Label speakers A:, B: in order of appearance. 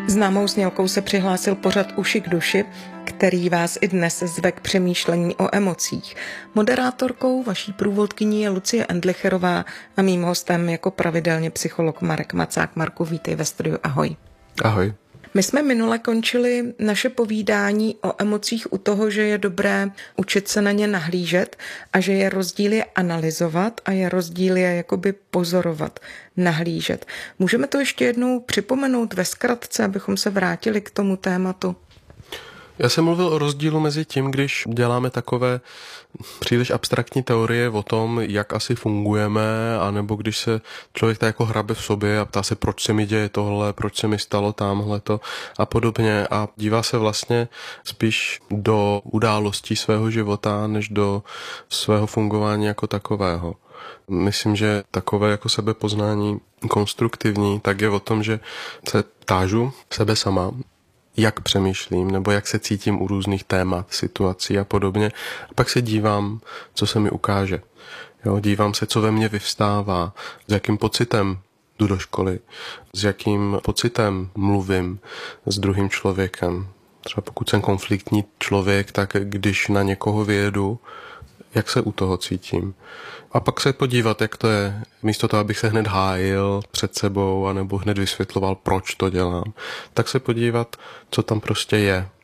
A: Známou znělkou se přihlásil pořad Uši k duši, který vás i dnes zve k přemýšlení o emocích. Moderátorkou vaší průvodkyní je Lucie Endlicherová a mým hostem jako pravidelně psycholog Marek Macák. Marku, vítej ve studiu, ahoj.
B: Ahoj.
A: My jsme minule končili naše povídání o emocích u toho, že je dobré učit se na ně nahlížet a že je rozdíl je analyzovat a je rozdíl je jakoby pozorovat, nahlížet. Můžeme to ještě jednou připomenout ve zkratce, abychom se vrátili k tomu tématu?
B: Já jsem mluvil o rozdílu mezi tím, když děláme takové příliš abstraktní teorie o tom, jak asi fungujeme, anebo když se člověk tak jako hrabe v sobě a ptá se, proč se mi děje tohle, proč se mi stalo tamhleto a podobně a dívá se vlastně spíš do událostí svého života, než do svého fungování jako takového. Myslím, že takové jako sebepoznání konstruktivní, tak je o tom, že se tážu sebe sama, jak přemýšlím, nebo jak se cítím u různých témat, situací a podobně. A pak se dívám, co se mi ukáže. Jo, dívám se, co ve mně vyvstává, s jakým pocitem jdu do školy, s jakým pocitem mluvím s druhým člověkem. Třeba pokud jsem konfliktní člověk, tak když na někoho vyjedu, jak se u toho cítím. A pak se podívat, jak to je. Místo toho, abych se hned hájil před sebou, anebo hned vysvětloval, proč to dělám, tak se podívat, co tam prostě je.